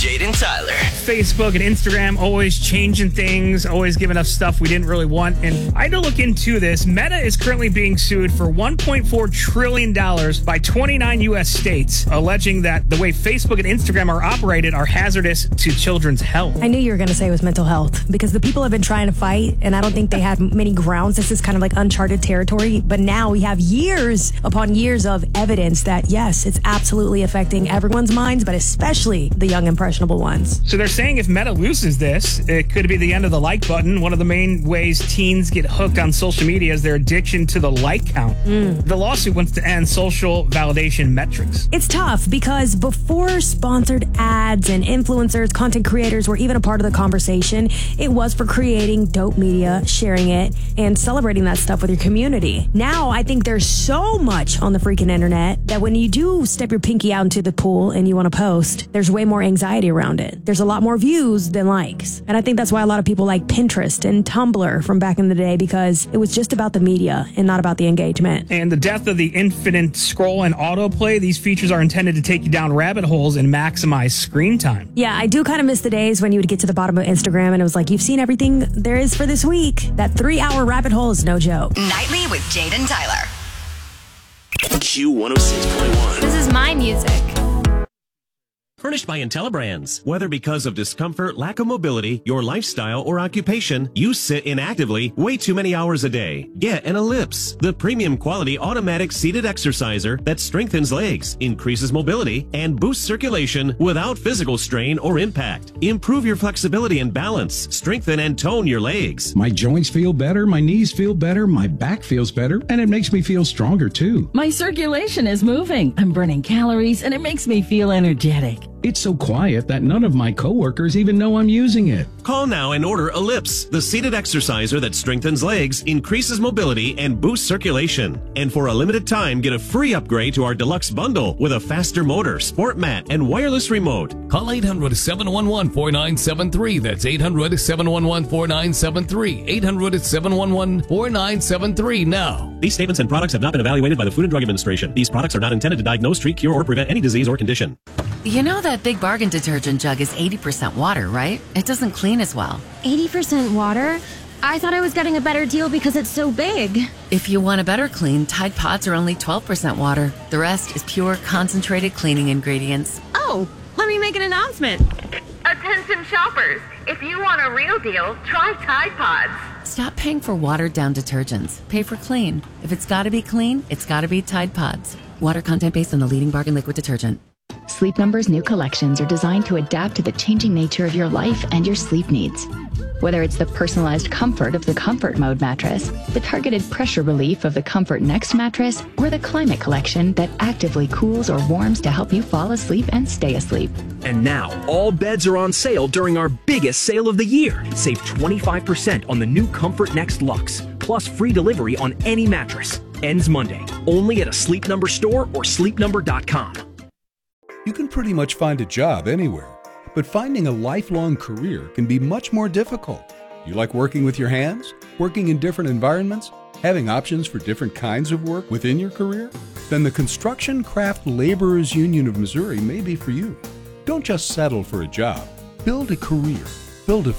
Jaden Tyler. Facebook and Instagram always changing things, always giving us stuff we didn't really want. And I had to look into this. Meta is currently being sued for $1.4 trillion by 29 U.S. states, alleging that the way Facebook and Instagram are operated are hazardous to children's health. I knew you were going to say it was mental health because the people have been trying to fight, and I don't think they had many grounds. This is kind of like uncharted territory. But now we have years upon years of evidence that, yes, it's absolutely affecting everyone's minds, but especially the young, impressionable ones. So they're saying if Meta loses this, it could be the end of the like button. One of the main ways teens get hooked on social media is their addiction to the like count. The lawsuit wants to end social validation metrics. It's tough because before sponsored ads and influencers, content creators were even a part of the conversation, it was for creating dope media, sharing it, and celebrating that stuff with your community. Now, I think there's so much on the freaking internet that when you do step your pinky out into the pool and you want to post, there's way more anxiety around it. There's a lot more views than likes. And I think that's why a lot of people like Pinterest and Tumblr from back in the day, because it was just about the media and not about the engagement. And the death of the infinite scroll and autoplay, these features are intended to take you down rabbit holes and maximize screen time. Yeah, I do kind of miss the days when you would get to the bottom of Instagram and it was like, you've seen everything there is for this week. That 3-hour rabbit hole is no joke. Nightly with Jaden Tyler. Q106.1. This is my music. Furnished by IntelliBrands. Whether because of discomfort, lack of mobility, your lifestyle, or occupation, you sit inactively way too many hours a day. Get an Ellipse, the premium quality automatic seated exerciser that strengthens legs, increases mobility, and boosts circulation without physical strain or impact. Improve your flexibility and balance, strengthen and tone your legs. My joints feel better, my knees feel better, my back feels better, and it makes me feel stronger too. My circulation is moving. I'm burning calories, and it makes me feel energetic. It's so quiet that none of my coworkers even know I'm using it. Call now and order Ellipse, the seated exerciser that strengthens legs, increases mobility, and boosts circulation. And for a limited time, get a free upgrade to our deluxe bundle with a faster motor, sport mat, and wireless remote. Call 800-711-4973. That's 800-711-4973. 800-711-4973 now. These statements and products have not been evaluated by the Food and Drug Administration. These products are not intended to diagnose, treat, cure, or prevent any disease or condition. You know that Big Bargain detergent jug is 80% water, right? It doesn't clean as well. 80% water? I thought I was getting a better deal because it's so big. If you want a better clean, Tide Pods are only 12% water. The rest is pure, concentrated cleaning ingredients. Oh, let me make an announcement. Attention shoppers, if you want a real deal, try Tide Pods. Stop paying for watered-down detergents. Pay for clean. If it's gotta be clean, it's gotta be Tide Pods. Water content based on the leading bargain liquid detergent. Sleep Number's new collections are designed to adapt to the changing nature of your life and your sleep needs. Whether it's the personalized comfort of the Comfort Mode mattress, the targeted pressure relief of the Comfort Next mattress, or the Climate Collection that actively cools or warms to help you fall asleep and stay asleep. And now, all beds are on sale during our biggest sale of the year. Save 25% on the new Comfort Next Luxe, plus free delivery on any mattress. Ends Monday, only at a Sleep Number store or sleepnumber.com. You can pretty much find a job anywhere, but finding a lifelong career can be much more difficult. You like working with your hands? Working in different environments? Having options for different kinds of work within your career? Then the Construction Craft Laborers Union of Missouri may be for you. Don't just settle for a job. Build a career. Build a